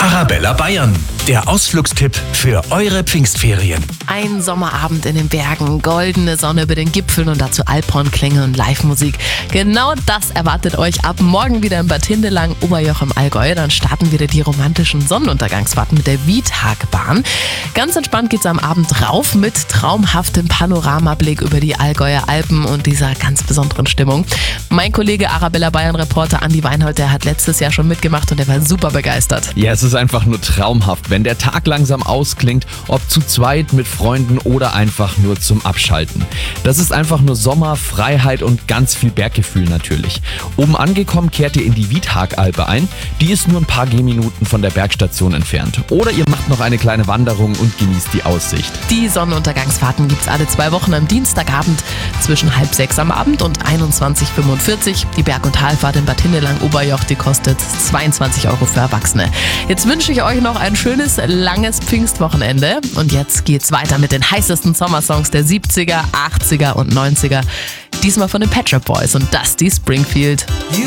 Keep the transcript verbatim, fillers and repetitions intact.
Arabella Bayern, der Ausflugstipp für eure Pfingstferien. Ein Sommerabend in den Bergen, goldene Sonne über den Gipfeln und dazu Alphornklänge und Live-Musik. Genau das erwartet euch ab morgen wieder in Bad Hindelang, Oberjoch im Allgäu. Dann starten wieder die romantischen Sonnenuntergangsfahrten mit der Wiehagbahn. Ganz entspannt geht's am Abend rauf mit traumhaftem Panoramablick über die Allgäuer Alpen und dieser ganz besonderen Stimmung. Mein Kollege Arabella Bayern Reporter Andi Weinhold, der hat letztes Jahr schon mitgemacht und der war super begeistert. Ja, es ist einfach nur traumhaft, wenn der Tag langsam ausklingt, ob zu zweit, mit Freunden oder einfach nur zum Abschalten. Das ist einfach nur Sommer, Freiheit und ganz viel Berggefühl natürlich. Oben angekommen kehrt ihr in die Wiehagalpe ein. Die ist nur ein paar Gehminuten von der Bergstation entfernt. Oder ihr macht noch eine kleine Wanderung und genießt die Aussicht. Die Sonnenuntergangsfahrten gibt's alle zwei Wochen am Dienstagabend zwischen halb sechs am Abend und einundzwanzig Uhr fünfundvierzig. Die Berg- und Talfahrt in Bad Hindelang Oberjoch, die kostet zweiundzwanzig Euro für Erwachsene. Jetzt wünsche ich euch noch ein schönes, langes Pfingstwochenende. Und jetzt geht's weiter mit den heißesten Sommersongs der siebziger, achtziger und neunziger. Diesmal von den Pet Shop Boys und Dusty Springfield. You